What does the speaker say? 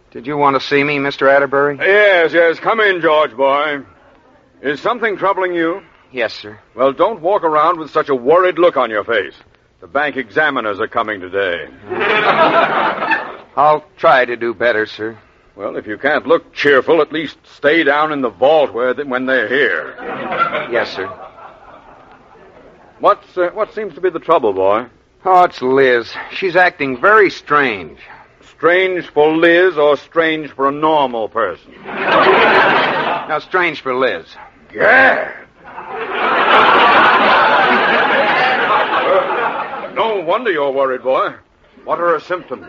Did you want to see me, Mr. Atterbury? Yes. Come in, George boy. Is something troubling you? Yes, sir. Well, don't walk around with such a worried look on your face. The bank examiners are coming today. I'll try to do better, sir. Well, if you can't look cheerful, at least stay down in the vault when they're here. Yes, sir. What seems to be the trouble, boy? Oh, it's Liz. She's acting very strange. Strange for Liz or strange for a normal person? Now, strange for Liz. Gad! No wonder you're worried, boy. What are her symptoms?